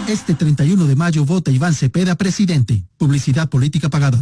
Este 31 de mayo vota Iván Cepeda presidente. Publicidad política pagada.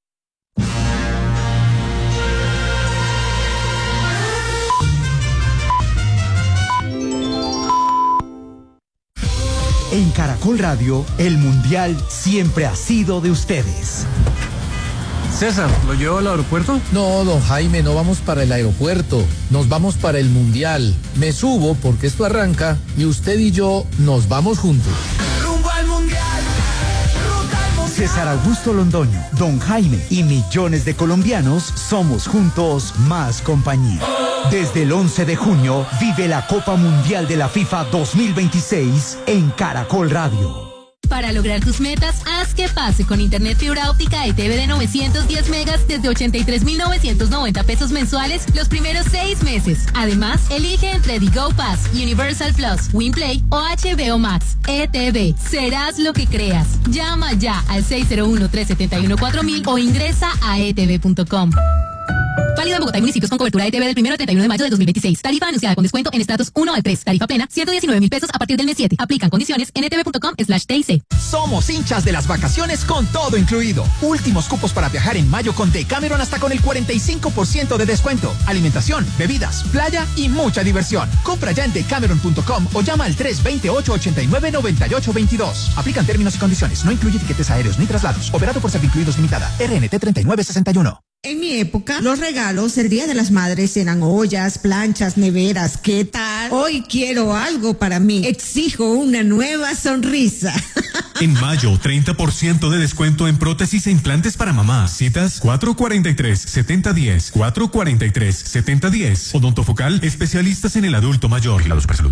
En Caracol Radio, el Mundial siempre ha sido de ustedes. César, ¿lo llevó al aeropuerto? No, don Jaime, no vamos para el aeropuerto, nos vamos para el Mundial. Me subo porque esto arranca y usted y yo nos vamos juntos. ¡Rumbo al Mundial! ¡Ruta al Mundial! César Augusto Londoño, don Jaime y millones de colombianos somos juntos más compañía. Desde el 11 de junio, vive la Copa Mundial de la FIFA 2026 en Caracol Radio. Para lograr tus metas, haz que pase con Internet fibra óptica ETV de 910 megas desde 83,990 pesos mensuales los primeros 6 meses. Además, elige entre The Go Pass, Universal Plus, WinPlay o HBO Max. ETV, serás lo que creas. Llama ya al 601-371-4000 o ingresa a etv.com. Válido en Bogotá y municipios con cobertura ETV del 1 al 31 de mayo de 2026. Tarifa anunciada con descuento en estratos 1 al 3. Tarifa plena, 119,000 pesos a partir del mes 7. Aplican condiciones en etv.com/TIC. Somos hinchas de las vacaciones con todo incluido. Últimos cupos para viajar en mayo con Decameron hasta con el 45% de descuento. Alimentación, bebidas, playa y mucha diversión. Compra ya en decameron.com o llama al 328-89-9822. Aplican términos y condiciones. No incluye tiquetes aéreos ni traslados. Operado por Servincluidos Limitada. RNT 3961. En mi época, los regalos el Día de las Madres eran ollas, planchas, neveras. ¿Qué tal? Hoy quiero algo para mí. Exijo una nueva sonrisa. En mayo, 30% de descuento en prótesis e implantes para mamá. Citas 443-7010, 443-7010. Odontofocal, especialistas en el adulto mayor. La Supersalud.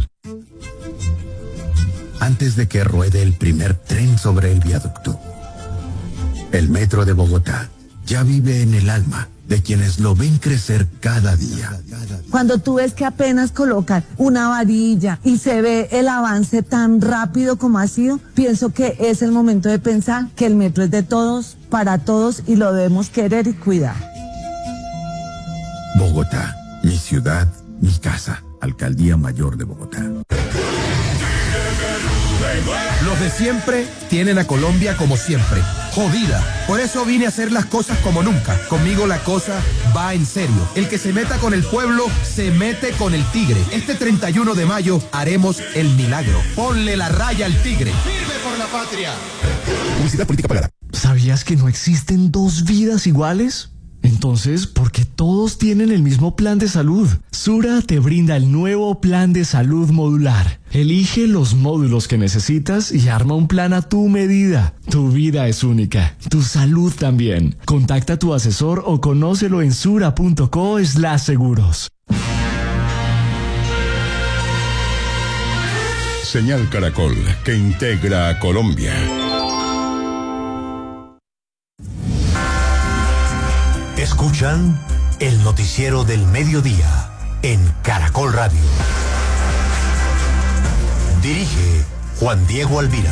Antes de que ruede el primer tren sobre el viaducto, el metro de Bogotá ya vive en el alma de quienes lo ven crecer cada día. Cuando tú ves que apenas colocan una varilla y se ve el avance tan rápido como ha sido, pienso que es el momento de pensar que el metro es de todos, para todos y lo debemos querer y cuidar. Bogotá, mi ciudad, mi casa. Alcaldía Mayor de Bogotá. Los de siempre tienen a Colombia como siempre, jodida. Por eso vine a hacer las cosas como nunca. Conmigo la cosa va en serio. El que se meta con el pueblo, se mete con el tigre. Este 31 de mayo haremos el milagro. Ponle la raya al tigre. ¡Firme por la patria! Publicidad política pagada. ¿Sabías que no existen dos vidas iguales? Entonces, ¿por qué todos tienen el mismo plan de salud? Sura te brinda el nuevo plan de salud modular. Elige los módulos que necesitas y arma un plan a tu medida. Tu vida es única, tu salud también. Contacta a tu asesor o conócelo en sura.co/seguros. Señal Caracol, que integra a Colombia. Escuchan el noticiero del mediodía en Caracol Radio. Dirige Juan Diego Alvira.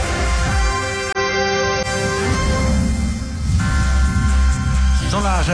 Son las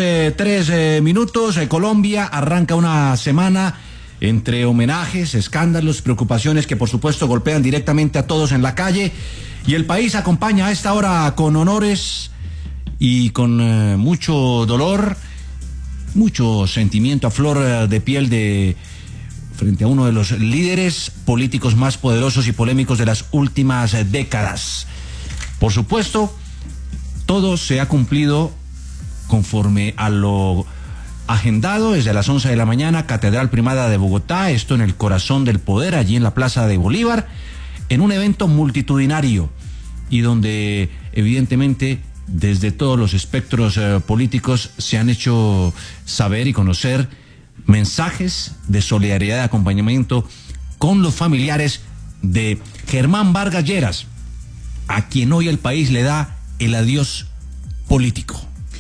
12:03 Colombia arranca una semana entre homenajes, escándalos, preocupaciones que por supuesto golpean directamente a todos en la calle, y el país acompaña a esta hora con honores y con mucho dolor, mucho sentimiento a flor de piel frente a uno de los líderes políticos más poderosos y polémicos de las últimas décadas. Por supuesto, todo se ha cumplido conforme a lo agendado desde las 11 de la mañana, Catedral Primada de Bogotá, esto en el corazón del poder, allí en la Plaza de Bolívar, en un evento multitudinario y donde evidentemente desde todos los espectros políticos se han hecho saber y conocer mensajes de solidaridad y acompañamiento con los familiares de Germán Vargas Lleras, a quien hoy el país le da el adiós político.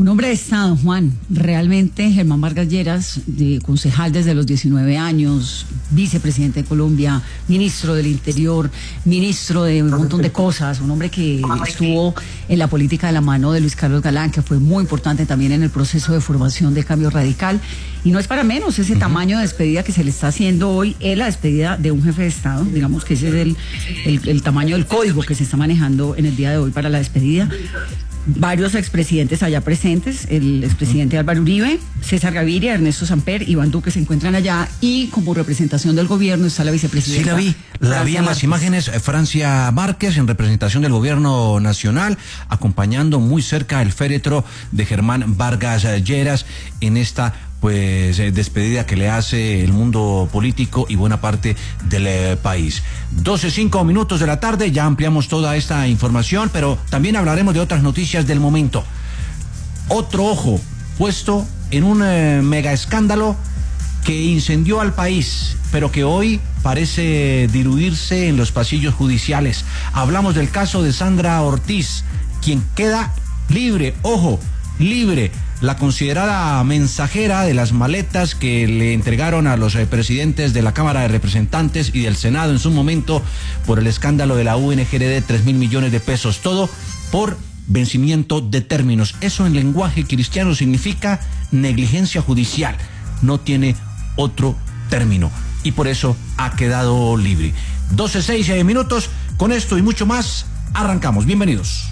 Un hombre de Estado, Juan. Realmente Germán Vargas Lleras, concejal desde los 19 años, vicepresidente de Colombia, ministro del Interior, ministro de un montón de cosas. Un hombre que estuvo en la política de la mano de Luis Carlos Galán, que fue muy importante también en el proceso de formación de Cambio Radical. Y no es para menos ese tamaño de despedida que se le está haciendo hoy, es la despedida de un jefe de Estado. Digamos que ese es el tamaño del código que se está manejando en el día de hoy para la despedida. Varios expresidentes allá presentes, el expresidente Álvaro Uribe, César Gaviria, Ernesto Samper, Iván Duque se encuentran allá, y como representación del gobierno está la vicepresidenta. Sí, la vi en las imágenes, Francia Márquez en representación del gobierno nacional, acompañando muy cerca el féretro de Germán Vargas Lleras en esta despedida que le hace el mundo político y buena parte del país. 12:05 de la tarde, ya ampliamos toda esta información, pero también hablaremos de otras noticias del momento. Otro ojo puesto en un mega escándalo que incendió al país, pero que hoy parece diluirse en los pasillos judiciales. Hablamos del caso de Sandra Ortiz, quien queda libre, ojo, libre. La considerada mensajera de las maletas que le entregaron a los presidentes de la Cámara de Representantes y del Senado en su momento por el escándalo de la UNGRD, 3.000 millones de pesos, todo por vencimiento de términos. Eso en lenguaje cristiano significa negligencia judicial, no tiene otro término y por eso ha quedado libre. 12:06, con esto y mucho más arrancamos. Bienvenidos.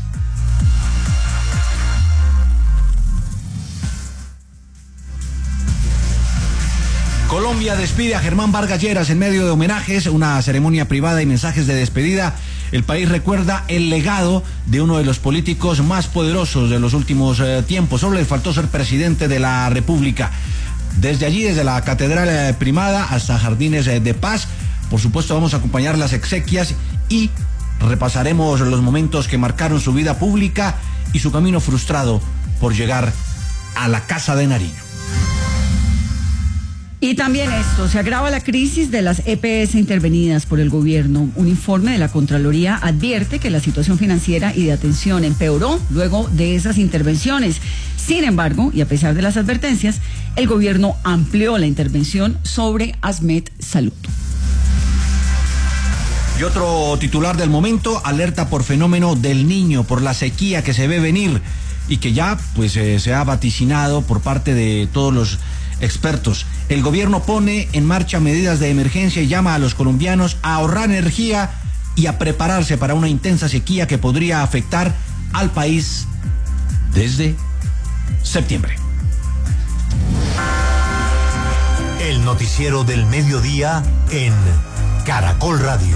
Colombia despide a Germán Vargas Lleras en medio de homenajes, una ceremonia privada y mensajes de despedida. El país recuerda el legado de uno de los políticos más poderosos de los últimos tiempos. Solo le faltó ser presidente de la República. Desde allí, desde la Catedral Primada hasta Jardines de Paz, por supuesto vamos a acompañar las exequias y repasaremos los momentos que marcaron su vida pública y su camino frustrado por llegar a la Casa de Nariño. Y también esto, se agrava la crisis de las EPS intervenidas por el gobierno. Un informe de la Contraloría advierte que la situación financiera y de atención empeoró luego de esas intervenciones. Sin embargo, y a pesar de las advertencias, el gobierno amplió la intervención sobre ASMED Salud. Y otro titular del momento, alerta por fenómeno del Niño, por la sequía que se ve venir y que ya se ha vaticinado por parte de todos los expertos. El gobierno pone en marcha medidas de emergencia y llama a los colombianos a ahorrar energía y a prepararse para una intensa sequía que podría afectar al país desde septiembre. El noticiero del mediodía en Caracol Radio.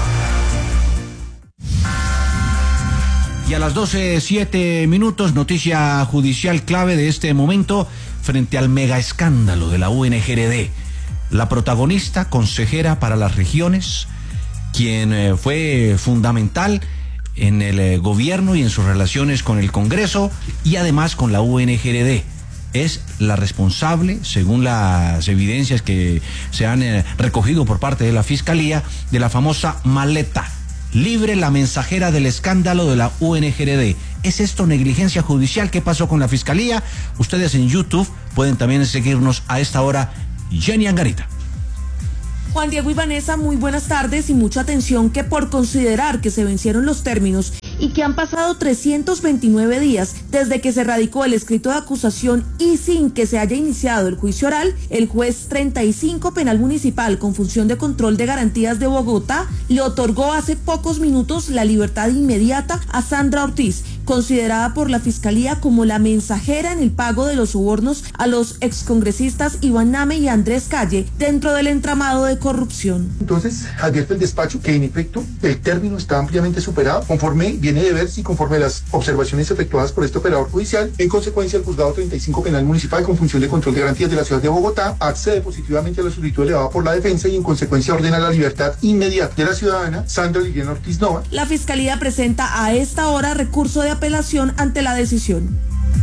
Y a las 12:07, noticia judicial clave de este momento frente al mega escándalo de la UNGRD. La protagonista, consejera para las regiones, quien fue fundamental en el gobierno y en sus relaciones con el Congreso y además con la UNGRD. Es la responsable, según las evidencias que se han recogido por parte de la Fiscalía, de la famosa maleta. Libre la mensajera del escándalo de la UNGRD. ¿Es esto negligencia judicial? ¿Qué pasó con la Fiscalía? Ustedes en YouTube pueden también seguirnos a esta hora. Jenny Angarita. Juan Diego y Vanessa, muy buenas tardes y mucha atención que por considerar que se vencieron los términos y que han pasado 329 días desde que se radicó el escrito de acusación y sin que se haya iniciado el juicio oral, el juez 35 Penal Municipal con función de control de garantías de Bogotá le otorgó hace pocos minutos la libertad inmediata a Sandra Ortiz, considerada por la Fiscalía como la mensajera en el pago de los sobornos a los excongresistas Iván Name y Andrés Calle dentro del entramado de corrupción. Entonces, advierte el despacho que en efecto el término está ampliamente superado, conforme viene de ver si conforme a las observaciones efectuadas por este operador judicial. En consecuencia, el juzgado 35 Penal Municipal con función de control de garantías de la ciudad de Bogotá accede positivamente a la solicitud elevada por la defensa y en consecuencia ordena la libertad inmediata de la ciudadana Sandra Liliana Ortiz Nova. La Fiscalía presenta a esta hora recurso de apelación ante la decisión.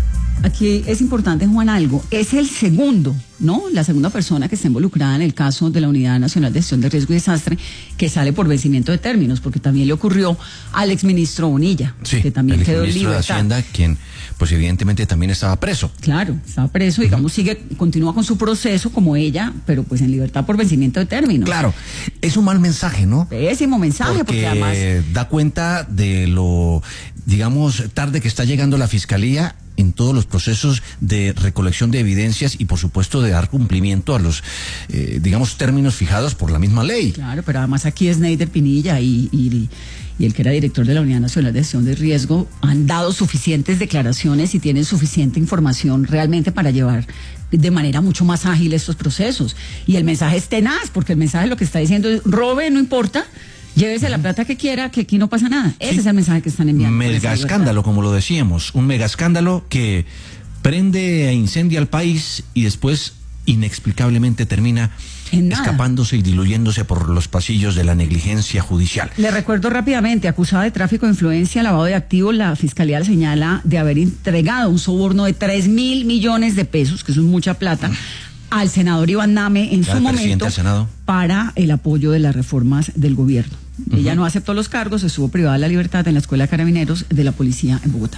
Aquí es importante, Juan, algo. Es el segundo, ¿no? La segunda persona que está involucrada en el caso de la Unidad Nacional de Gestión de Riesgo y Desastre, que sale por vencimiento de términos, porque también le ocurrió al exministro Bonilla, que también quedó en libertad. El exministro de Hacienda, quien, pues evidentemente también estaba preso. Claro, estaba preso, digamos, continúa con su proceso como ella, pero pues en libertad por vencimiento de términos. Claro, es un mal mensaje, ¿no? Pésimo mensaje, porque además da cuenta de lo, digamos, tarde que está llegando la Fiscalía en todos los procesos de recolección de evidencias y por supuesto de dar cumplimiento a los, digamos, términos fijados por la misma ley. Claro, pero además aquí Sneider Pinilla y el que era director de la Unidad Nacional de Gestión de Riesgo han dado suficientes declaraciones y tienen suficiente información realmente para llevar de manera mucho más ágil estos procesos. Y el mensaje es tenaz, porque el mensaje lo que está diciendo es: robe, no importa, llévese la plata que quiera, que aquí no pasa nada. Ese es el mensaje que están enviando. Mega escándalo, como lo decíamos, un mega escándalo que prende e incendia al país y después inexplicablemente termina escapándose y diluyéndose por los pasillos de la negligencia judicial. Le recuerdo rápidamente, acusada de tráfico de influencia, lavado de activos, la Fiscalía le señala de haber entregado un soborno de 3.000 millones de pesos, que eso es mucha plata, al senador Iván Name en su momento para el apoyo de las reformas del gobierno. Ella no aceptó los cargos, estuvo privada de la libertad en la Escuela de Carabineros de la Policía en Bogotá.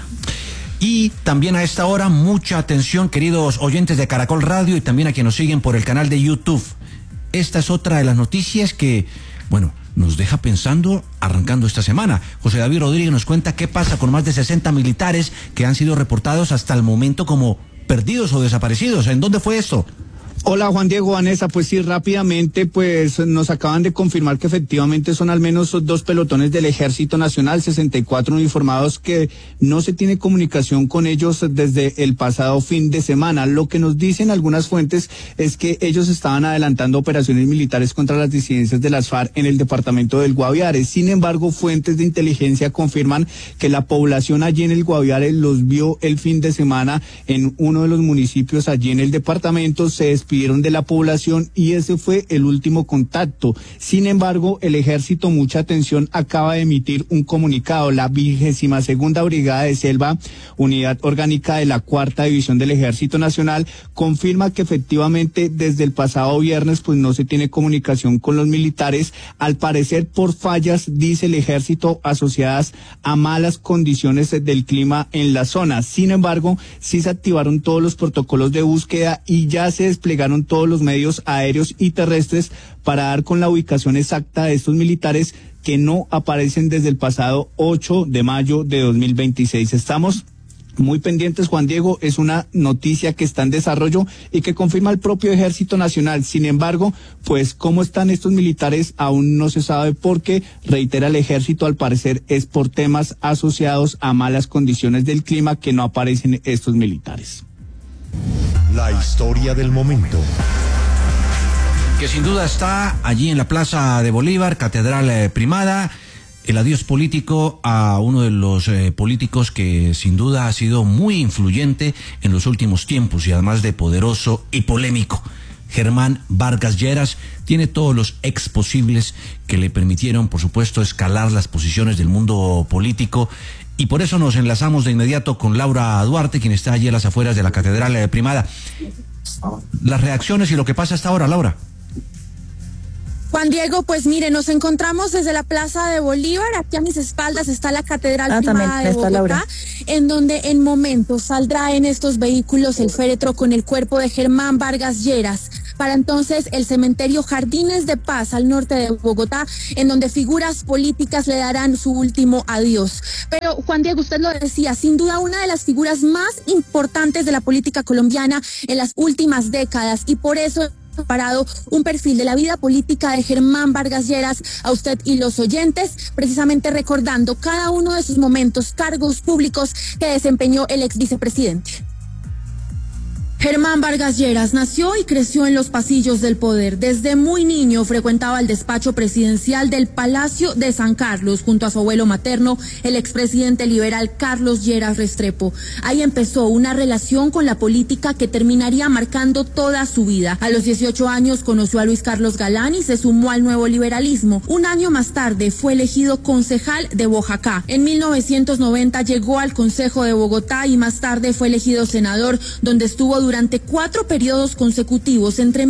Y también a esta hora, mucha atención, queridos oyentes de Caracol Radio y también a quienes nos siguen por el canal de YouTube. Esta es otra de las noticias que, bueno, nos deja pensando arrancando esta semana. José David Rodríguez nos cuenta qué pasa con más de 60 militares que han sido reportados hasta el momento como perdidos o desaparecidos. ¿En dónde fue esto? Hola Juan Diego, Vanessa, pues sí, rápidamente pues nos acaban de confirmar que efectivamente son al menos 2 pelotones del Ejército Nacional, 64 uniformados que no se tiene comunicación con ellos desde el pasado fin de semana. Lo que nos dicen algunas fuentes es que ellos estaban adelantando operaciones militares contra las disidencias de las FARC en el departamento del Guaviare. Sin embargo, fuentes de inteligencia confirman que la población allí en el Guaviare los vio el fin de semana en uno de los municipios allí en el departamento, se despidieron de la población y ese fue el último contacto. Sin embargo, el ejército, mucha atención, acaba de emitir un comunicado. La 22ª Brigada de Selva, unidad orgánica de la 4ª División del Ejército Nacional, confirma que efectivamente desde el pasado viernes pues no se tiene comunicación con los militares, al parecer por fallas, dice el ejército, asociadas a malas condiciones del clima en la zona. Sin embargo, sí se activaron todos los protocolos de búsqueda y ya se desplegaron todos los medios aéreos y terrestres para dar con la ubicación exacta de estos militares que no aparecen desde el pasado 8 de mayo de 2026. Estamos muy pendientes, Juan Diego, es una noticia que está en desarrollo y que confirma el propio Ejército Nacional. Sin embargo, pues cómo están estos militares aún no se sabe porque, reitera el Ejército, al parecer es por temas asociados a malas condiciones del clima que no aparecen estos militares. La historia del momento. Que sin duda está allí en la Plaza de Bolívar, Catedral Primada, el adiós político a uno de los políticos que sin duda ha sido muy influyente en los últimos tiempos y además de poderoso y polémico. Germán Vargas Lleras tiene todos los ex posibles que le permitieron, por supuesto, escalar las posiciones del mundo político. Y por eso nos enlazamos de inmediato con Laura Duarte, quien está allí a las afueras de la Catedral Primada. Las reacciones y lo que pasa hasta ahora, Laura. Juan Diego, pues mire, nos encontramos desde la Plaza de Bolívar. Aquí a mis espaldas está la Catedral Primada de Bogotá, en donde en momentos saldrá en estos vehículos el féretro con el cuerpo de Germán Vargas Lleras. Para entonces el cementerio Jardines de Paz al norte de Bogotá, en donde figuras políticas le darán su último adiós. Pero Juan Diego, usted lo decía, sin duda una de las figuras más importantes de la política colombiana en las últimas décadas, y por eso preparado un perfil de la vida política de Germán Vargas Lleras a usted y los oyentes, precisamente recordando cada uno de sus momentos, cargos públicos que desempeñó el ex vicepresidente. Germán Vargas Lleras nació y creció en los pasillos del poder. Desde muy niño frecuentaba el despacho presidencial del Palacio de San Carlos junto a su abuelo materno, el expresidente liberal Carlos Lleras Restrepo. Ahí empezó una relación con la política que terminaría marcando toda su vida. A los 18 años conoció a Luis Carlos Galán y se sumó al nuevo liberalismo. Un año más tarde fue elegido concejal de Boyacá. En 1990 llegó al Consejo de Bogotá y más tarde fue elegido senador, donde estuvo durante 4 periodos consecutivos entre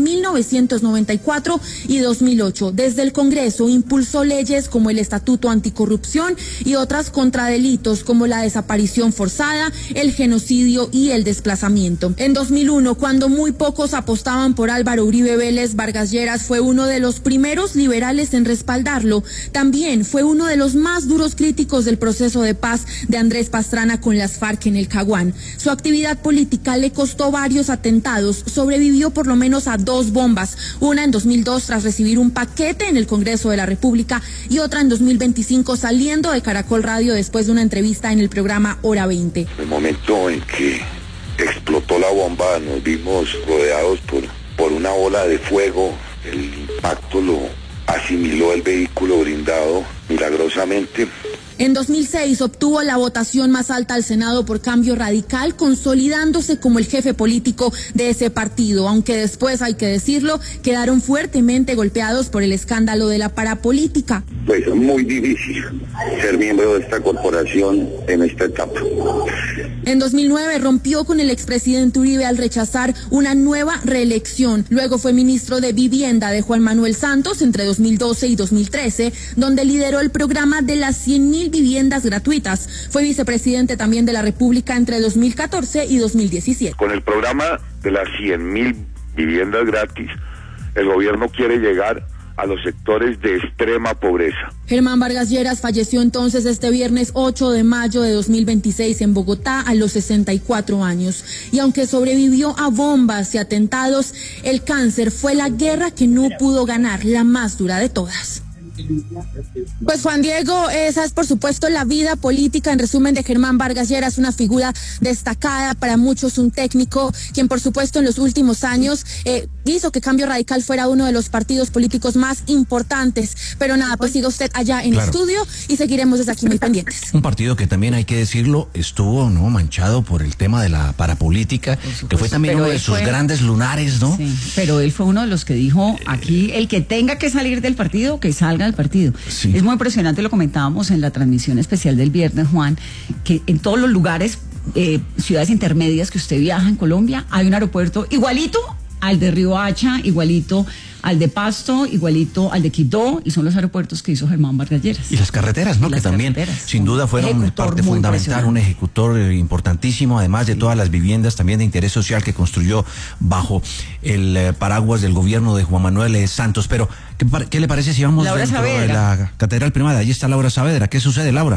1994 y 2008. Desde el Congreso impulsó leyes como el Estatuto Anticorrupción y otras contra delitos como la desaparición forzada, el genocidio y el desplazamiento. En 2001, cuando muy pocos apostaban por Álvaro Uribe Vélez, Vargas Lleras fue uno de los primeros liberales en respaldarlo. También fue uno de los más duros críticos del proceso de paz de Andrés Pastrana con las FARC en el Caguán. Su actividad política le costó varios atentados, sobrevivió por lo menos a 2 bombas, una en 2002 tras recibir un paquete en el Congreso de la República y otra en 2025 saliendo de Caracol Radio después de una entrevista en el programa Hora 20. El momento en que explotó la bomba nos vimos rodeados por una ola de fuego, el impacto lo asimiló el vehículo blindado milagrosamente. En 2006 obtuvo la votación más alta al Senado por Cambio Radical, consolidándose como el jefe político de ese partido, aunque después, hay que decirlo, quedaron fuertemente golpeados por el escándalo de la parapolítica. Pues muy difícil ser miembro de esta corporación en esta etapa. En 2009 rompió con el expresidente Uribe al rechazar una nueva reelección. Luego fue ministro de Vivienda de Juan Manuel Santos entre 2012 y 2013, donde lideró el programa de las 100.000 viviendas gratuitas. Fue vicepresidente también de la República entre 2014 y 2017. Con el programa de las 100.000 viviendas gratis, el gobierno quiere llegar a los sectores de extrema pobreza. Germán Vargas Lleras falleció entonces este viernes 8 de mayo de 2026 en Bogotá a los 64 años. Y aunque sobrevivió a bombas y atentados, el cáncer fue la guerra que no pudo ganar, la más dura de todas. Pues Juan Diego, esa es por supuesto la vida política en resumen de Germán Vargas Lleras, una figura destacada, para muchos un técnico, quien por supuesto en los últimos años hizo que Cambio Radical fuera uno de los partidos políticos más importantes. Pero nada, pues siga usted allá en el estudio y seguiremos desde aquí muy pendientes. Un partido que también, hay que decirlo, estuvo manchado por el tema de la parapolítica, que fue también uno de sus grandes lunares, ¿no? Sí, pero él fue uno de los que dijo aquí, el que tenga que salir del partido, que salga del partido. Sí. Es muy impresionante, lo comentábamos en la transmisión especial del viernes, Juan, que en todos los lugares, ciudades intermedias que usted viaja en Colombia, hay un aeropuerto igualito al de Riohacha, igualito al de Pasto, igualito al de Quibdó, y son los aeropuertos que hizo Germán Vargas Lleras. Y las carreteras, ¿no? Que también, sin duda, fueron parte fundamental, un ejecutor importantísimo, además de todas las viviendas también de interés social que construyó bajo el paraguas del gobierno de Juan Manuel Santos. Pero, ¿qué le parece si vamos Laura dentro Saavedra de la Catedral Primada? Allí está Laura Saavedra. ¿Qué sucede, Laura?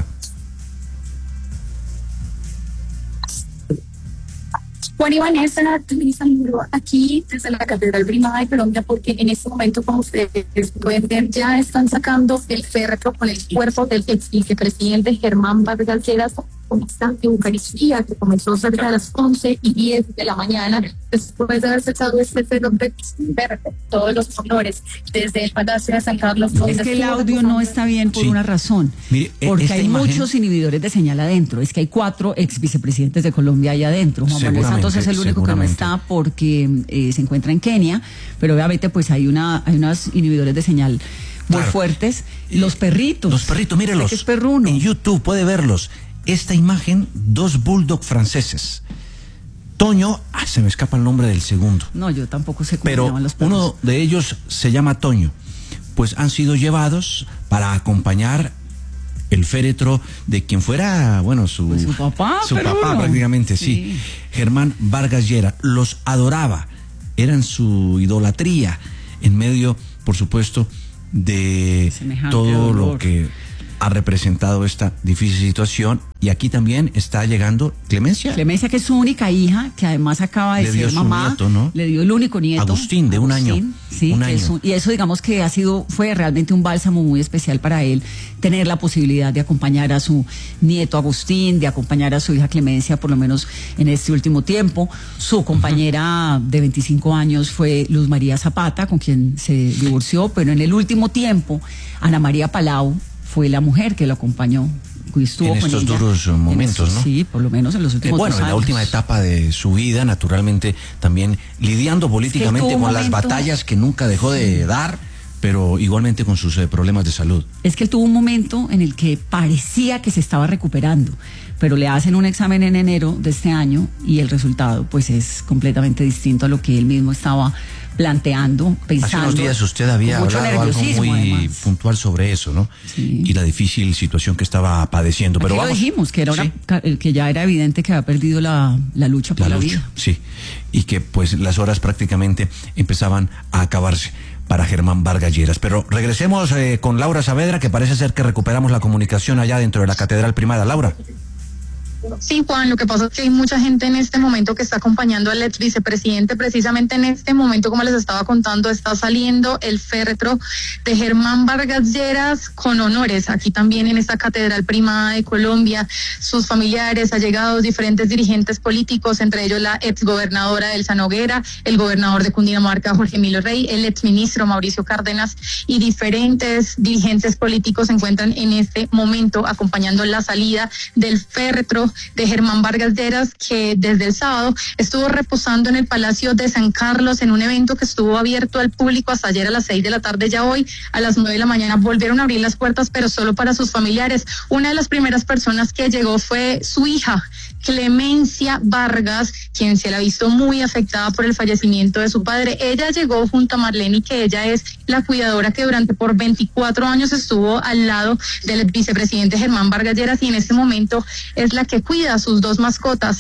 Juan y Vanessa, también estamos aquí desde la Catedral Primada de Colombia, porque en este momento, como ustedes pueden ver, ya están sacando el féretro con el cuerpo del ex vicepresidente Germán Vargas Lleras, con esta Eucaristía que comenzó cerca de las 11:10 de la mañana, después de haber sacado este féretro verde, todos los honores desde el Palacio de San Carlos. Es que el audio no está bien por una razón. Mire, porque hay muchos inhibidores de señal adentro. Es que hay 4 ex vicepresidentes de Colombia allá adentro. Juan Manuel Santos es el único que no está porque se encuentra en Kenia, pero obviamente pues hay unos inhibidores de señal muy fuertes. Los perritos. Los perritos, mírelos. Es perruno. En YouTube puede verlos. Esta imagen, 2 bulldog franceses. Toño, se me escapa el nombre del segundo. No, yo tampoco sé cómo pero se llaman los perros. Uno de ellos se llama Toño. Pues han sido llevados para acompañar el féretro de quien fuera, su papá. Su papá, prácticamente, sí. Germán Vargas Lleras. Los adoraba. Eran su idolatría en medio, por supuesto, de semejante todo dolor. Lo que ha representado esta difícil situación, y aquí también está llegando Clemencia. Clemencia, que es su única hija, que además acaba de ser mamá. Nieto, ¿no? Le dio el único nieto. Agustín, de un año. Sí, un año. Y eso, digamos que fue realmente un bálsamo muy especial para él, tener la posibilidad de acompañar a su nieto Agustín, de acompañar a su hija Clemencia, por lo menos en este último tiempo. Su compañera de 25 años fue Luz María Zapata, con quien se divorció, pero en el último tiempo, Ana María Palau fue la mujer que lo acompañó. Estuvo en estos con ella, duros momentos, ¿no? Sí, por lo menos en los últimos 2 años. En la última etapa de su vida, naturalmente, también lidiando políticamente con las batallas que nunca dejó de dar, pero igualmente con sus problemas de salud. Es que él tuvo un momento en el que parecía que se estaba recuperando, pero le hacen un examen en enero de este año y el resultado pues es completamente distinto a lo que él mismo estaba planteando, pensando. Hace unos días usted había hablado algo muy puntual sobre eso, ¿no? Sí. Y la difícil situación que estaba padeciendo. Pero lo dijimos, que que ya era evidente que había perdido la lucha por la vida. Sí, y que pues las horas prácticamente empezaban a acabarse para Germán Vargas Lleras. Pero regresemos con Laura Saavedra, que parece ser que recuperamos la comunicación allá dentro de la Catedral Primada. Laura. Sí, Juan, lo que pasa es que hay mucha gente en este momento que está acompañando al ex vicepresidente. Precisamente en este momento, como les estaba contando, está saliendo el féretro de Germán Vargas Lleras con honores aquí también en esta Catedral Primada de Colombia. Sus familiares, allegados, diferentes dirigentes políticos, entre ellos la exgobernadora Elsa Noguera, el gobernador de Cundinamarca Jorge Emilio Rey, el exministro Mauricio Cárdenas y diferentes dirigentes políticos se encuentran en este momento acompañando la salida del féretro de Germán Vargas Lleras, que desde el sábado estuvo reposando en el Palacio de San Carlos en un evento que estuvo abierto al público hasta ayer a las 6 de la tarde. Ya hoy a las 9 de la mañana volvieron a abrir las puertas, pero solo para sus familiares. Una de las primeras personas que llegó fue su hija, Clemencia Vargas, quien se la ha visto muy afectada por el fallecimiento de su padre. Ella llegó junto a Marlene, que ella es la cuidadora que por 24 años estuvo al lado del vicepresidente Germán Vargas Lleras, y en este momento es la que cuida a sus 2 mascotas,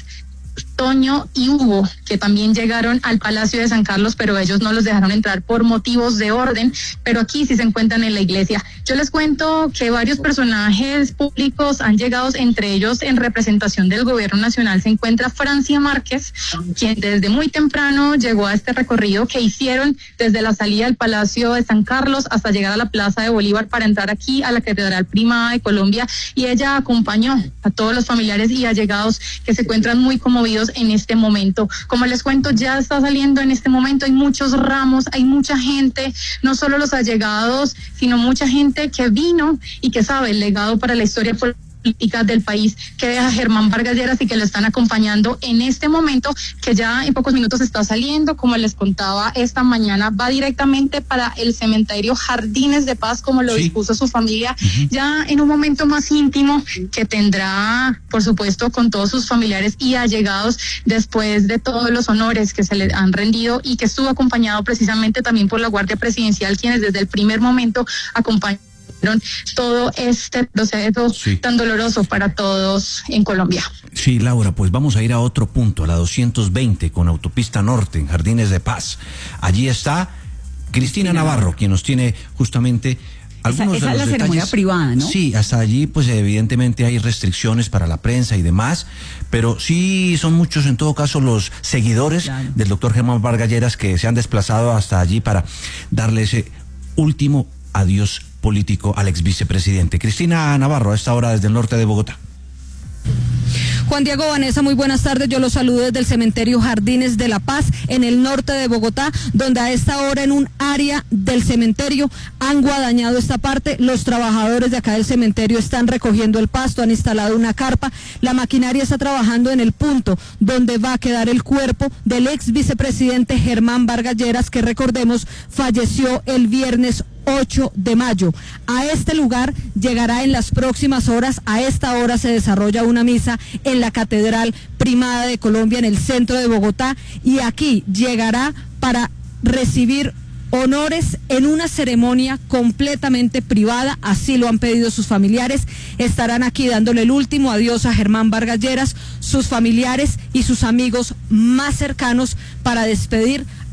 Toño y Hugo, que también llegaron al Palacio de San Carlos, pero ellos no los dejaron entrar por motivos de orden, pero aquí sí se encuentran en la iglesia. Yo les cuento que varios personajes públicos han llegado, entre ellos en representación del gobierno nacional se encuentra Francia Márquez, quien desde muy temprano llegó a este recorrido que hicieron desde la salida del Palacio de San Carlos hasta llegar a la Plaza de Bolívar para entrar aquí a la Catedral Primada de Colombia, y ella acompañó a todos los familiares y allegados que se encuentran muy conmovidos en este momento. Como les cuento, ya está saliendo en este momento, hay muchos ramos, hay mucha gente, no solo los allegados, sino mucha gente que vino y que sabe el legado para la historia política del país que deja Germán Vargas Lleras, y que lo están acompañando en este momento, que ya en pocos minutos está saliendo. Como les contaba esta mañana, va directamente para el cementerio Jardines de Paz, como lo dispuso su familia, ya en un momento más íntimo que tendrá, por supuesto, con todos sus familiares y allegados, después de todos los honores que se le han rendido, y que estuvo acompañado precisamente también por la Guardia Presidencial, quienes desde el primer momento acompañaron todo este proceso tan doloroso para todos en Colombia. Sí, Laura, pues vamos a ir a otro punto, a la 220 con Autopista Norte en Jardines de Paz. Allí está Cristina Navarro, quien nos tiene justamente algunos esa de los es la detalles. ceremonia privada, ¿no? Sí, hasta allí pues evidentemente hay restricciones para la prensa y demás, pero sí son muchos en todo caso los seguidores del doctor Germán Vargas Lleras que se han desplazado hasta allí para darle ese último adiós político al ex vicepresidente. Cristina Navarro, a esta hora desde el norte de Bogotá. Juan Diego, Vanessa, muy buenas tardes. Yo los saludo desde el cementerio Jardines de la Paz, en el norte de Bogotá, donde a esta hora en un área del cementerio han guadañado esta parte. Los trabajadores de acá del cementerio están recogiendo el pasto, han instalado una carpa. La maquinaria está trabajando en el punto donde va a quedar el cuerpo del ex vicepresidente Germán Vargas Lleras, que recordemos falleció el viernes 8 de mayo. A este lugar llegará en las próximas horas. A esta hora se desarrolla una misa en la Catedral Primada de Colombia, en el centro de Bogotá, y aquí llegará para recibir honores en una ceremonia completamente privada. Así lo han pedido sus familiares. Estarán aquí dándole el último adiós a Germán Vargas Lleras, sus familiares y sus amigos más cercanos, para despedir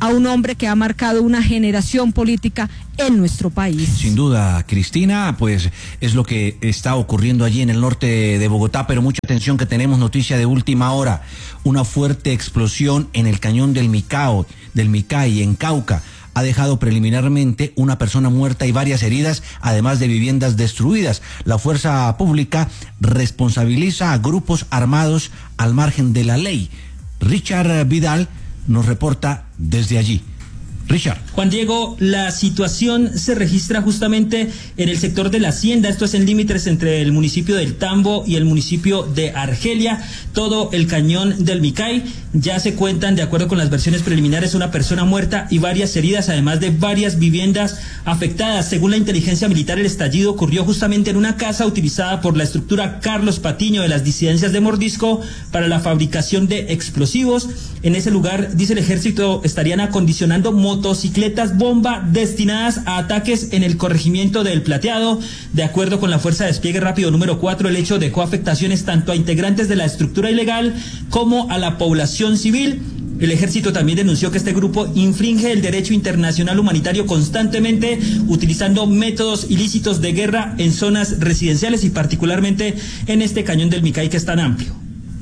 a un hombre que ha marcado una generación política en nuestro país. Sin duda, Cristina, pues es lo que está ocurriendo allí en el norte de Bogotá, pero mucha atención que tenemos noticia de última hora. Una fuerte explosión en el cañón del Micay, en Cauca. Ha dejado preliminarmente una persona muerta y varias heridas, además de viviendas destruidas. La fuerza pública responsabiliza a grupos armados al margen de la ley. Richard Vidal nos reporta desde allí. Richard. Juan Diego, la situación se registra justamente en el sector de la Hacienda, esto es en límites entre el municipio del Tambo y el municipio de Argelia, todo el cañón del Micay. Ya se cuentan, de acuerdo con las versiones preliminares, una persona muerta y varias heridas, además de varias viviendas afectadas. Según la inteligencia militar, el estallido ocurrió justamente en una casa utilizada por la estructura Carlos Patiño de las disidencias de Mordisco para la fabricación de explosivos. En ese lugar, dice el ejército, estarían acondicionando motocicletas bomba destinadas a ataques en el corregimiento del Plateado. De acuerdo con la Fuerza de Despliegue Rápido número 4, el hecho dejó afectaciones tanto a integrantes de la estructura ilegal como a la población civil. El ejército también denunció que este grupo infringe el derecho internacional humanitario constantemente, utilizando métodos ilícitos de guerra en zonas residenciales y particularmente en este cañón del Micay, que es tan amplio.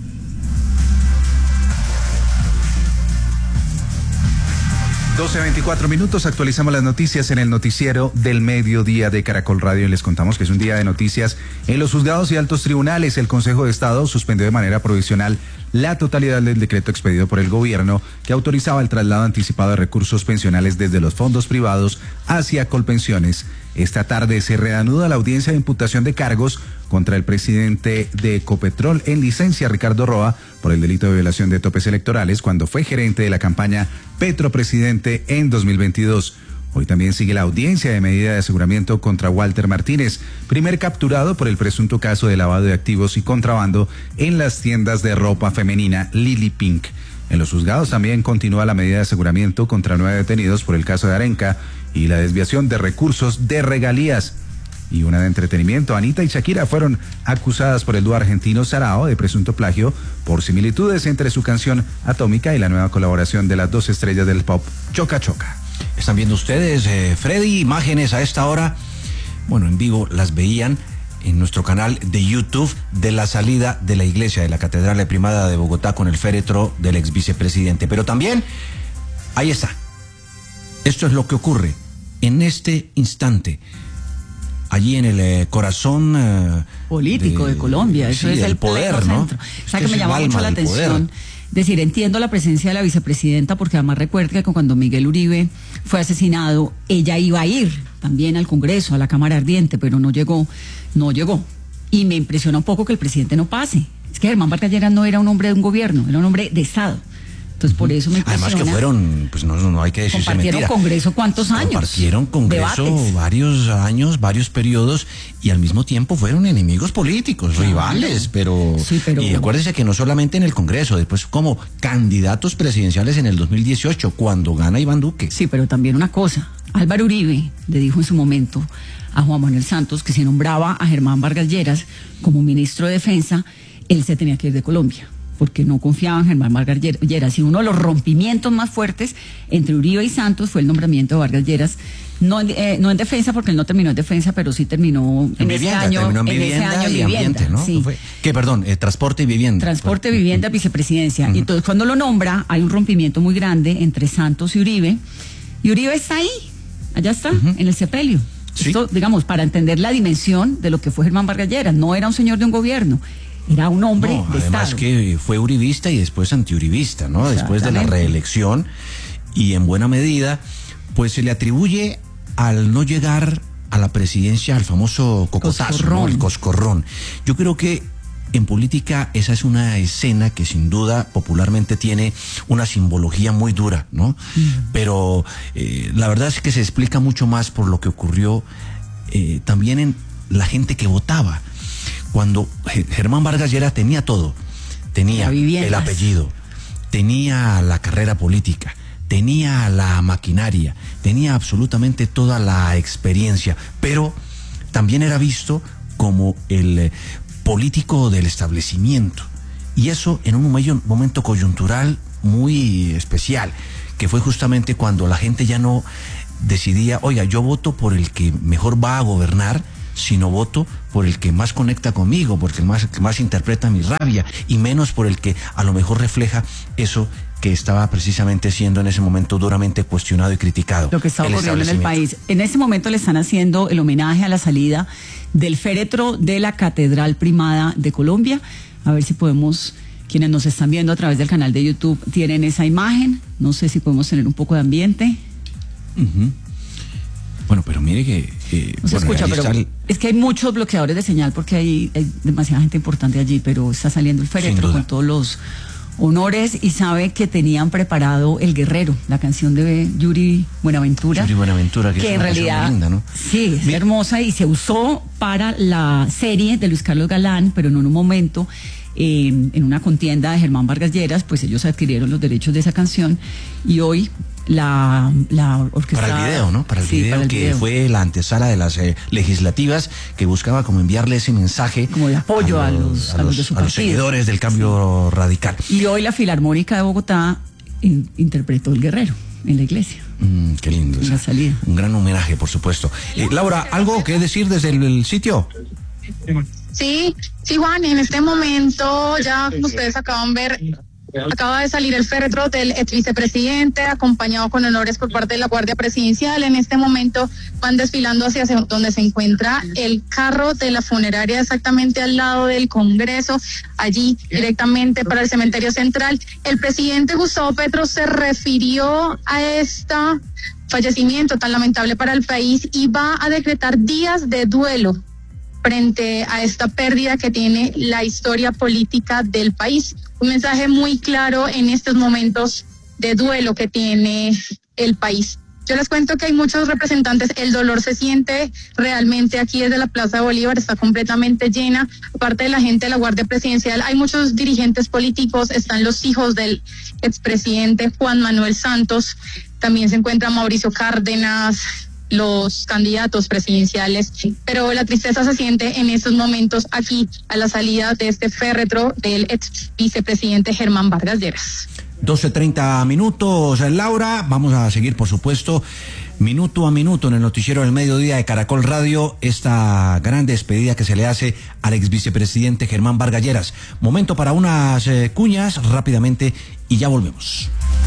12:24, actualizamos las noticias en el noticiero del mediodía de Caracol Radio y les contamos que es un día de noticias en los juzgados y altos tribunales. El Consejo de Estado suspendió de manera provisional la totalidad del decreto expedido por el gobierno que autorizaba el traslado anticipado de recursos pensionales desde los fondos privados hacia Colpensiones. Esta tarde se reanuda la audiencia de imputación de cargos contra el presidente de Ecopetrol en licencia, Ricardo Roa, por el delito de violación de topes electorales cuando fue gerente de la campaña Petropresidente en 2022. Hoy también sigue la audiencia de medida de aseguramiento contra Walter Martínez, primer capturado por el presunto caso de lavado de activos y contrabando en las tiendas de ropa femenina Lily Pink. En los juzgados también continúa la medida de aseguramiento contra 9 detenidos por el caso de Arenca y la desviación de recursos de regalías. Y una de entretenimiento, Anita y Shakira fueron acusadas por el dúo argentino Sarao de presunto plagio por similitudes entre su canción Atómica y la nueva colaboración de las dos estrellas del pop, Choca Choca. Están viendo ustedes, Freddy, imágenes a esta hora, bueno, en vivo las veían en nuestro canal de YouTube de la salida de la iglesia de la Catedral Primada de Bogotá con el féretro del ex vicepresidente. Pero también, ahí está, esto es lo que ocurre en este instante. Allí en el corazón político de Colombia, eso sí, es el poder, ¿no? O sea, que me llama mucho la atención. Es decir, entiendo la presencia de la vicepresidenta porque además recuerda que cuando Miguel Uribe fue asesinado, ella iba a ir también al Congreso, a la Cámara Ardiente, pero no llegó. Y me impresiona un poco que el presidente no pase. Es que Germán Vargas Lleras no era un hombre de un gobierno, era un hombre de Estado. Entonces, por eso me impresiona. Además que fueron, pues no hay que decirse mentira. Compartieron Congreso ¿cuántos años? Compartieron Congreso Debates. Varios años, varios periodos, y al mismo tiempo fueron enemigos políticos, claro, rivales, pero... Sí, pero... Y acuérdense que no solamente en el Congreso, después como candidatos presidenciales en el 2018, cuando gana Iván Duque. Sí, pero también una cosa, Álvaro Uribe le dijo en su momento a Juan Manuel Santos que si nombraba a Germán Vargas Lleras como ministro de Defensa, él se tenía que ir de Colombia, porque no confiaba en Germán Vargas Lleras. Y uno de los rompimientos más fuertes entre Uribe y Santos fue el nombramiento de Vargas Lleras, no en defensa, porque él no terminó en defensa, pero sí terminó en ese año en vivienda y vivienda, ambiente, ¿no? Sí. Transporte y vivienda. Transporte, vivienda, vicepresidencia. Y entonces cuando lo nombra, hay un rompimiento muy grande entre Santos y Uribe está ahí, allá está, en el sepelio. Sí. Esto, digamos, para entender la dimensión de lo que fue Germán Vargas Lleras, no era un señor de un gobierno, era un hombre de Estado. Además que fue uribista y después antiuribista, ¿no? Después de la reelección, y en buena medida, pues se le atribuye al no llegar a la presidencia al famoso cocotazo, ¿no? El coscorrón. Yo creo que en política esa es una escena que sin duda popularmente tiene una simbología muy dura, ¿no? Pero la verdad es que se explica mucho más por lo que ocurrió también en la gente que votaba. Cuando Germán Vargas Lleras tenía todo, tenía el apellido, tenía la carrera política, tenía la maquinaria, tenía absolutamente toda la experiencia, pero también era visto como el político del establecimiento, y eso en un momento coyuntural muy especial, que fue justamente cuando la gente ya no decidía, oiga, yo voto por el que mejor va a gobernar, sino voto por el que más conecta conmigo, porque el que más interpreta mi rabia, y menos por el que a lo mejor refleja eso que estaba precisamente siendo en ese momento duramente cuestionado y criticado. Lo que está ocurriendo en el país. En ese momento le están haciendo el homenaje a la salida del féretro de la Catedral Primada de Colombia. A ver si podemos, quienes nos están viendo a través del canal de YouTube, tienen esa imagen. No sé si podemos tener un poco de ambiente. Bueno, pero mire que... no se escucha, pero es que hay muchos bloqueadores de señal porque hay demasiada gente importante allí, pero está saliendo el féretro con todos los honores, y sabe que tenían preparado El Guerrero, la canción de Yuri Buenaventura. Yuri Buenaventura, que es en una realidad linda, ¿no? Sí, es hermosa, y se usó para la serie de Luis Carlos Galán, pero no en un momento... en una contienda de Germán Vargas Lleras, pues ellos adquirieron los derechos de esa canción, y hoy la orquesta... Para el video, ¿no? Para el video que fue la antesala de las legislativas, que buscaba como enviarle ese mensaje como de apoyo a los de su partido, a los seguidores del cambio radical. Y hoy la Filarmónica de Bogotá interpretó El Guerrero en la iglesia. Qué lindo. La salida. Un gran homenaje, por supuesto. Laura, ¿algo que decir desde el sitio? Sí, Juan, en este momento ya, como ustedes acaban de ver, acaba de salir el féretro del ex vicepresidente, acompañado con honores por parte de la Guardia Presidencial. En este momento van desfilando hacia donde se encuentra el carro de la funeraria, exactamente al lado del Congreso, allí directamente para el cementerio central. El presidente Gustavo Petro se refirió a este fallecimiento tan lamentable para el país y va a decretar días de duelo frente a esta pérdida que tiene la historia política del país. Un mensaje muy claro en estos momentos de duelo que tiene el país. Yo les cuento que hay muchos representantes, el dolor se siente realmente aquí desde la Plaza de Bolívar, está completamente llena, aparte de la gente de la Guardia Presidencial, hay muchos dirigentes políticos, están los hijos del expresidente Juan Manuel Santos, también se encuentra Mauricio Cárdenas, los candidatos presidenciales, pero la tristeza se siente en estos momentos aquí a la salida de este féretro del ex vicepresidente Germán Vargas Lleras. 12:30 minutos, Laura. Vamos a seguir, por supuesto, minuto a minuto en el noticiero del mediodía de Caracol Radio, esta gran despedida que se le hace al ex vicepresidente Germán Vargas Lleras. Momento para unas cuñas rápidamente y ya volvemos.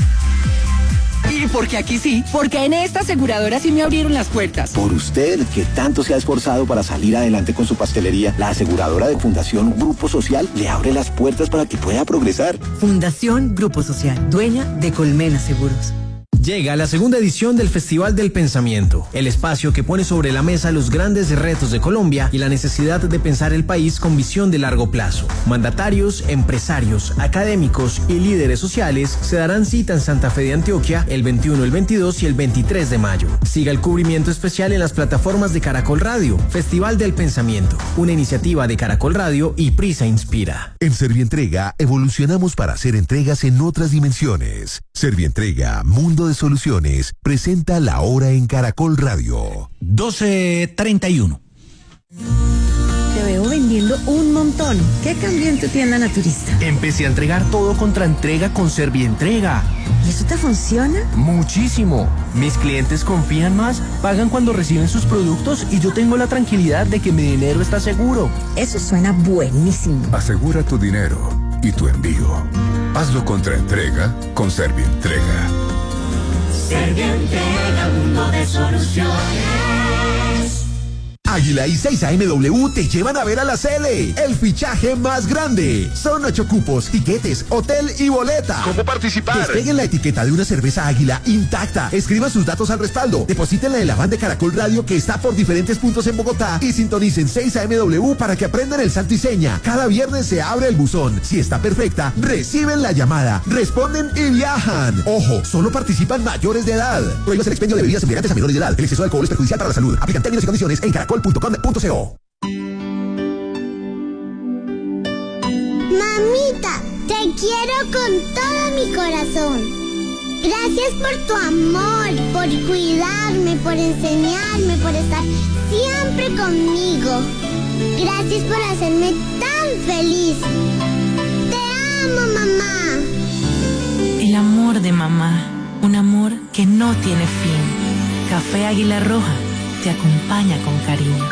¿Y porque aquí sí? Porque en esta aseguradora sí me abrieron las puertas. Por usted, que tanto se ha esforzado para salir adelante con su pastelería, la aseguradora de Fundación Grupo Social le abre las puertas para que pueda progresar. Fundación Grupo Social, dueña de Colmena Seguros. Llega la segunda edición del Festival del Pensamiento, el espacio que pone sobre la mesa los grandes retos de Colombia y la necesidad de pensar el país con visión de largo plazo. Mandatarios, empresarios, académicos y líderes sociales se darán cita en Santa Fe de Antioquia el 21, el 22 y el 23 de mayo. Siga el cubrimiento especial en las plataformas de Caracol Radio. Festival del Pensamiento, una iniciativa de Caracol Radio y Prisa Inspira. En Servientrega evolucionamos para hacer entregas en otras dimensiones. Servientrega, mundo de soluciones, presenta La Hora en Caracol Radio. 12:31. Te veo vendiendo un montón. ¿Qué cambió en tu tienda naturista? Empecé a entregar todo contra entrega con Servientrega. ¿Y eso te funciona? Muchísimo. Mis clientes confían más, pagan cuando reciben sus productos y yo tengo la tranquilidad de que mi dinero está seguro. Eso suena buenísimo. Asegura tu dinero y tu envío. Hazlo contra entrega con Servientrega. Servientrega, mundo de soluciones. Águila y 6AMW te llevan a ver a la Cele, el fichaje más grande. Son 8 cupos, tiquetes, hotel y boleta. ¿Cómo participar? Despeguen la etiqueta de una cerveza Águila intacta. Escriban sus datos al respaldo. Deposítenla en la van de Caracol Radio que está por diferentes puntos en Bogotá y sintonicen 6AMW para que aprendan el santo y seña. Cada viernes se abre el buzón. Si está perfecta, reciben la llamada, responden y viajan. Ojo, solo participan mayores de edad. Prohíbas el expendio de bebidas embriagantes a menores de edad. El exceso de alcohol es perjudicial para la salud. Aplican términos y condiciones en caracol.com.co. Mamita, te quiero con todo mi corazón. Gracias por tu amor, por cuidarme, por enseñarme, por estar siempre conmigo. Gracias por hacerme tan feliz. Te amo, mamá. El amor de mamá, una un amor que no tiene fin. Café Águila Roja te acompaña con cariño.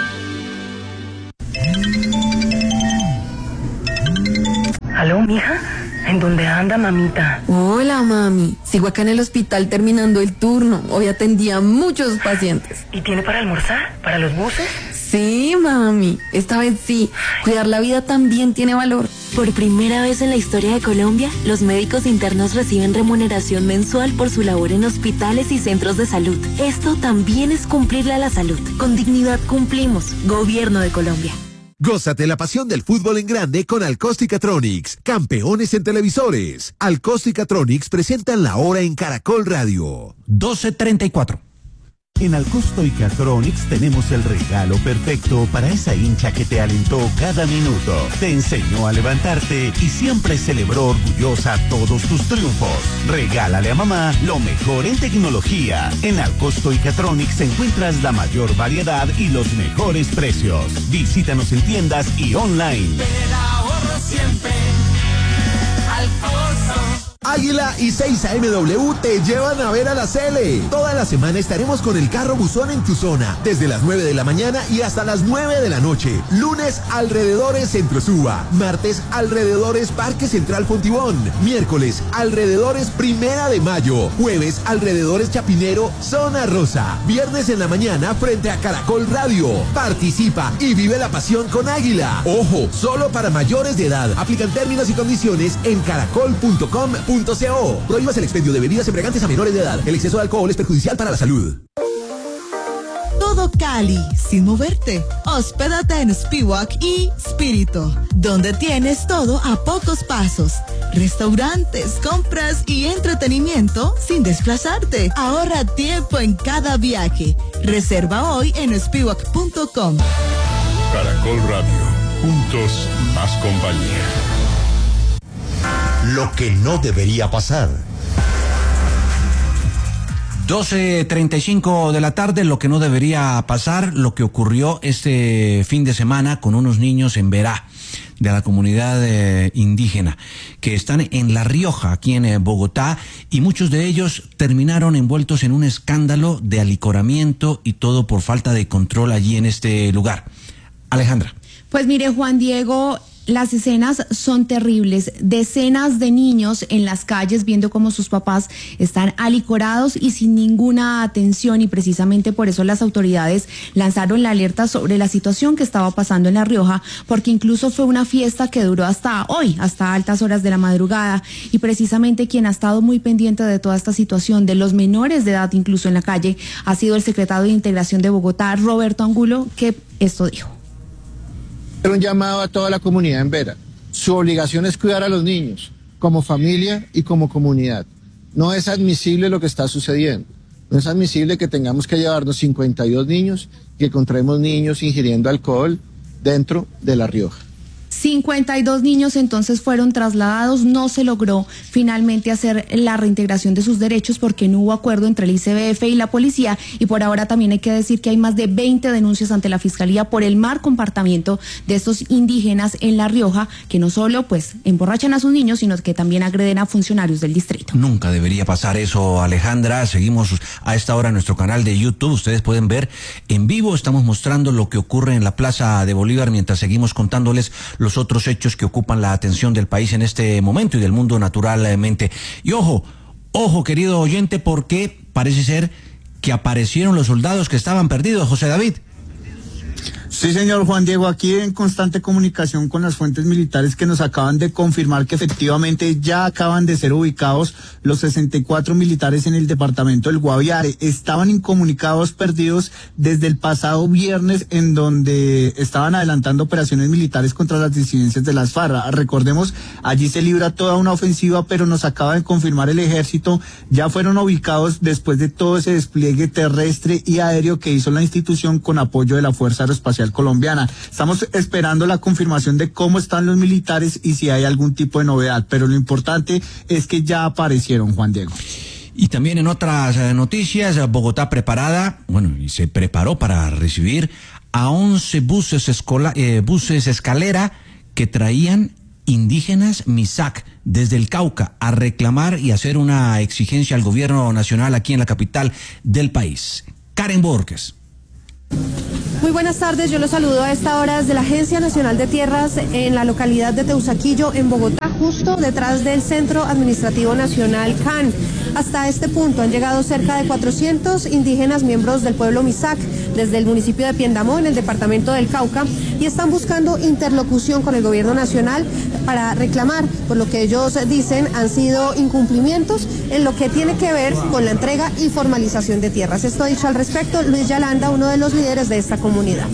¿Aló, mija? ¿En dónde anda, mamita? Hola, mami. Sigo acá en el hospital terminando el turno. Hoy atendí a muchos pacientes. ¿Y tiene para almorzar? ¿Para los buses? Sí, mami. Esta vez sí. Cuidar la vida también tiene valor. Por primera vez en la historia de Colombia, los médicos internos reciben remuneración mensual por su labor en hospitales y centros de salud. Esto también es cumplirle a la salud. Con dignidad cumplimos. Gobierno de Colombia. Gózate la pasión del fútbol en grande con Alcosticatronics, campeones en televisores. Alcosticatronics presentan la hora en Caracol Radio. 12:34. En Alcosticatronics tenemos el regalo perfecto para esa hincha que te alentó cada minuto, te enseñó a levantarte y siempre celebró orgullosa todos tus triunfos. Regálale a mamá lo mejor en tecnología. En Alcosticatronics encuentras la mayor variedad y los mejores precios. Visítanos en tiendas y online. El ahorro siempre al costo. Águila y 6AMW te llevan a ver a la Cele. Toda la semana estaremos con el carro buzón en tu zona, desde las 9 de la mañana y hasta las 9 de la noche. Lunes, alrededores Centro Suba. Martes, alrededores Parque Central Fontibón. Miércoles, alrededores Primera de Mayo. Jueves, alrededores Chapinero, Zona Rosa. Viernes en la mañana, frente a Caracol Radio. Participa y vive la pasión con Águila. Ojo, solo para mayores de edad. Aplican términos y condiciones en caracol.com.co. Prohíbas el expendio de bebidas embriagantes a menores de edad. El exceso de alcohol es perjudicial para la salud. Todo Cali, sin moverte. Hospédate en Spiwak y Spirito, donde tienes todo a pocos pasos. Restaurantes, compras y entretenimiento sin desplazarte. Ahorra tiempo en cada viaje. Reserva hoy en spiwak.com. Caracol Radio, juntos más compañía. Lo que no debería pasar. 12:35 de la tarde, lo que no debería pasar, lo que ocurrió este fin de semana con unos niños en Verá, de la comunidad indígena, que están en La Rioja, aquí en Bogotá, y muchos de ellos terminaron envueltos en un escándalo de alicoramiento y todo por falta de control allí en este lugar. Alejandra. Pues mire, Juan Diego, las escenas son terribles. Decenas de niños en las calles viendo cómo sus papás están alicorados y sin ninguna atención, y precisamente por eso las autoridades lanzaron la alerta sobre la situación que estaba pasando en La Rioja, porque incluso fue una fiesta que duró hasta hoy, hasta altas horas de la madrugada, y precisamente quien ha estado muy pendiente de toda esta situación, de los menores de edad incluso en la calle, ha sido el secretario de Integración de Bogotá, Roberto Angulo, que esto dijo. Un llamado a toda la comunidad en Vera. Su obligación es cuidar a los niños, como familia y como comunidad. No es admisible lo que está sucediendo. No es admisible que tengamos que llevarnos 52 niños y que encontremos niños ingiriendo alcohol dentro de La Rioja. 52 niños entonces fueron trasladados. No se logró finalmente hacer la reintegración de sus derechos porque no hubo acuerdo entre el ICBF y la policía, y por ahora también hay que decir que hay más de 20 denuncias ante la Fiscalía por el mal comportamiento de estos indígenas en La Rioja, que no solo pues emborrachan a sus niños, sino que también agreden a funcionarios del distrito. Nunca debería pasar eso, Alejandra. Seguimos a esta hora en nuestro canal de YouTube. Ustedes pueden ver en vivo, estamos mostrando lo que ocurre en la Plaza de Bolívar mientras seguimos contándoles los otros hechos que ocupan la atención del país en este momento y del mundo naturalmente. Y ojo, querido oyente, porque parece ser que aparecieron los soldados que estaban perdidos, José David. Sí, señor Juan Diego, aquí en constante comunicación con las fuentes militares que nos acaban de confirmar que efectivamente ya acaban de ser ubicados los 64 militares en el departamento del Guaviare. Estaban incomunicados, perdidos desde el pasado viernes, en donde estaban adelantando operaciones militares contra las disidencias de las FARC. Recordemos, allí se libra toda una ofensiva, pero nos acaba de confirmar el ejército, ya fueron ubicados después de todo ese despliegue terrestre y aéreo que hizo la institución con apoyo de la Fuerza Aeroespacial Colombiana. Estamos esperando la confirmación de cómo están los militares y si hay algún tipo de novedad, pero lo importante es que ya aparecieron, Juan Diego. Y también en otras noticias, Bogotá preparada, y se preparó para recibir a 11 buses escalera que traían indígenas Misak desde el Cauca a reclamar y hacer una exigencia al gobierno nacional aquí en la capital del país. Karen Borges. Muy buenas tardes, yo los saludo a esta hora desde la Agencia Nacional de Tierras en la localidad de Teusaquillo, en Bogotá, justo detrás del Centro Administrativo Nacional CAN. Hasta este punto han llegado cerca de 400 indígenas miembros del pueblo Misak desde el municipio de Piendamó, en el departamento del Cauca, y están buscando interlocución con el gobierno nacional para reclamar, por lo que ellos dicen han sido incumplimientos en lo que tiene que ver con la entrega y formalización de tierras. Esto ha dicho al respecto Luis Yalanda, uno de los líderes de esta comunidad.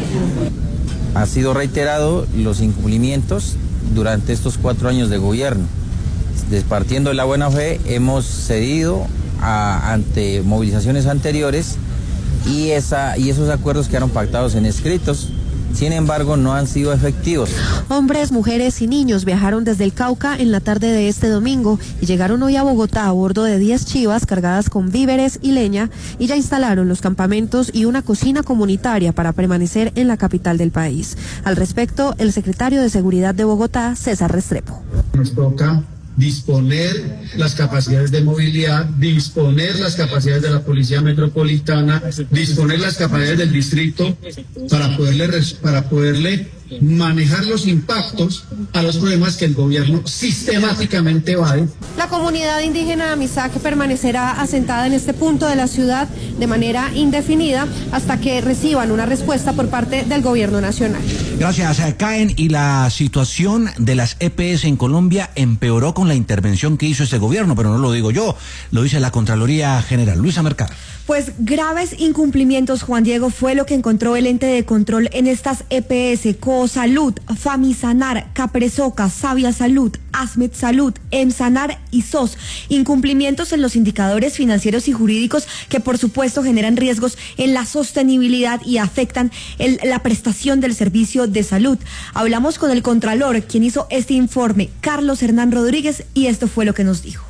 Ha sido reiterado los incumplimientos durante estos 4 años de gobierno. Partiendo de la buena fe, hemos cedido ante movilizaciones anteriores y esos acuerdos quedaron pactados en escritos. Sin embargo, no han sido efectivos. Hombres, mujeres y niños viajaron desde el Cauca en la tarde de este domingo y llegaron hoy a Bogotá a bordo de 10 chivas cargadas con víveres y leña, y ya instalaron los campamentos y una cocina comunitaria para permanecer en la capital del país. Al respecto, el secretario de Seguridad de Bogotá, César Restrepo. Nos toca disponer las capacidades de movilidad, disponer las capacidades de la Policía Metropolitana, disponer las capacidades del distrito para poderle manejar los impactos a los problemas que el gobierno sistemáticamente evade. La comunidad indígena Misak permanecerá asentada en este punto de la ciudad de manera indefinida hasta que reciban una respuesta por parte del gobierno nacional. Gracias, Caen. Y la situación de las EPS en Colombia empeoró con la intervención que hizo este gobierno, pero no lo digo yo, lo dice la Contraloría General. Luisa Mercado. Pues graves incumplimientos, Juan Diego, fue lo que encontró el ente de control en estas EPS: Cosalud, Famisanar, Capresoca, Sabia Salud, Asmed Salud, Emsanar y SOS. Incumplimientos en los indicadores financieros y jurídicos que por supuesto generan riesgos en la sostenibilidad y afectan la prestación del servicio de salud. Hablamos con el Contralor, quien hizo este informe, Carlos Hernán Rodríguez, y esto fue lo que nos dijo.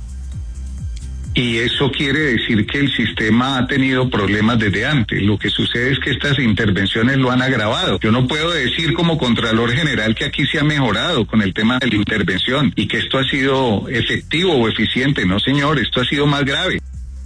Y eso quiere decir que el sistema ha tenido problemas desde antes. Lo que sucede es que estas intervenciones lo han agravado. Yo no puedo decir como Contralor General que aquí se ha mejorado con el tema de la intervención y que esto ha sido efectivo o eficiente. No, señor, esto ha sido más grave.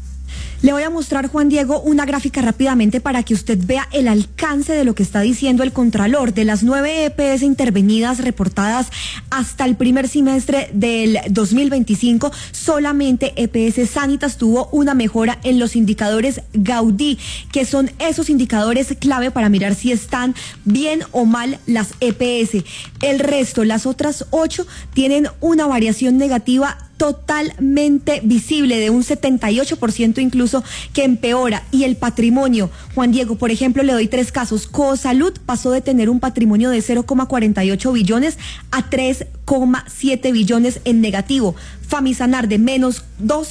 Le voy a mostrar, Juan Diego, una gráfica rápidamente para que usted vea el alcance de lo que está diciendo el Contralor. De las 9 EPS intervenidas reportadas hasta el primer semestre del 2025, solamente EPS Sanitas tuvo una mejora en los indicadores Gaudí, que son esos indicadores clave para mirar si están bien o mal las EPS. El resto, las otras 8, tienen una variación negativa totalmente visible, de un 78% incluso, que empeora. Y el patrimonio, Juan Diego, por ejemplo, le doy 3 casos. Cosalud pasó de tener un patrimonio de 0,48 billones a 3,7 billones en negativo. Famisanar de menos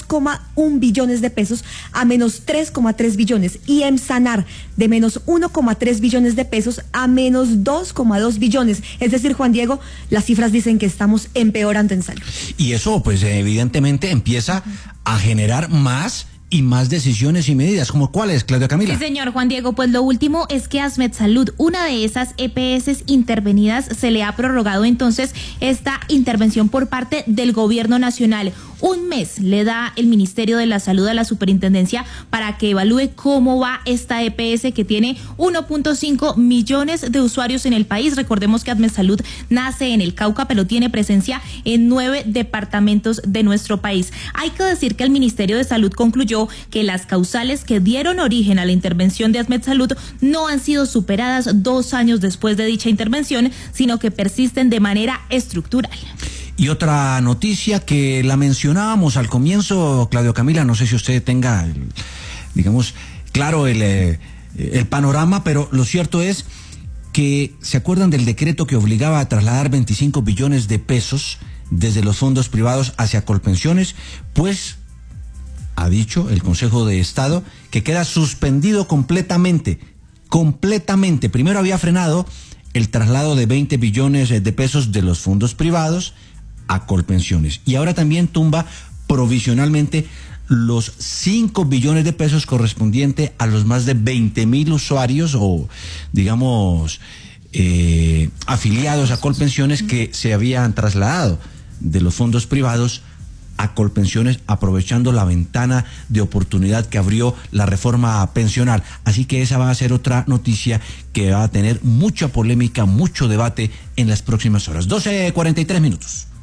2,1 billones de pesos a menos 3,3 billones. Y Emsanar de menos 1,3 billones de pesos a menos 2,2 billones. Es decir, Juan Diego, las cifras dicen que estamos empeorando en salud. Y eso, pues, evidentemente empieza a generar más y más decisiones y medidas. ¿Como cuáles, Claudia Camila? Sí, señor Juan Diego, pues lo último es que Asmed Salud, una de esas EPS intervenidas, se le ha prorrogado entonces esta intervención por parte del gobierno nacional. Un mes le da el Ministerio de la Salud a la Superintendencia para que evalúe cómo va esta EPS, que tiene 1.5 millones de usuarios en el país. Recordemos que Asmed Salud nace en el Cauca, pero tiene presencia en 9 departamentos de nuestro país. Hay que decir que el Ministerio de Salud concluyó que las causales que dieron origen a la intervención de Asmed Salud no han sido superadas 2 años después de dicha intervención, sino que persisten de manera estructural. Y otra noticia que la mencionábamos al comienzo, Claudio Camila, no sé si usted tenga, digamos, claro el panorama, pero lo cierto es que se acuerdan del decreto que obligaba a trasladar 25 billones de pesos desde los fondos privados hacia Colpensiones. Pues ha dicho el Consejo de Estado que queda suspendido completamente. Primero había frenado el traslado de 20 billones de pesos de los fondos privados a Colpensiones, y ahora también tumba provisionalmente los 5 billones de pesos correspondiente a los más de 20,000 usuarios, o digamos afiliados a Colpensiones que se habían trasladado de los fondos privados a Colpensiones, aprovechando la ventana de oportunidad que abrió la reforma pensional. Así que esa va a ser otra noticia que va a tener mucha polémica, mucho debate en las próximas horas. 12:43 minutos.